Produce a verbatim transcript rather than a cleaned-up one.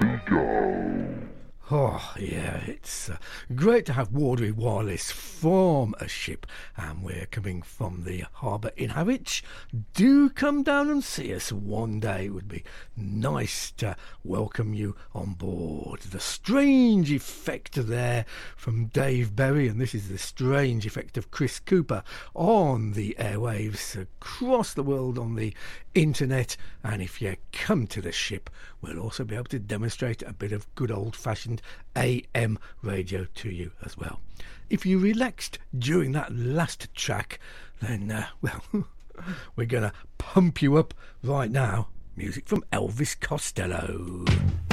Oh, yeah, it's uh, great to have Wardery Wireless from a ship, and we're coming from the harbour in Harwich. Do come down and see us one day. It would be nice to welcome you on board. The Strange Effect there from Dave Berry, and this is the Strange Effect of Chris Cooper on the airwaves across the world on the internet. And if you come to the ship, we'll also be able to demonstrate a bit of good old-fashioned A M radio to you as well. If you relaxed during that last track, then, uh, well, we're going to pump you up right now. Music from Elvis Costello.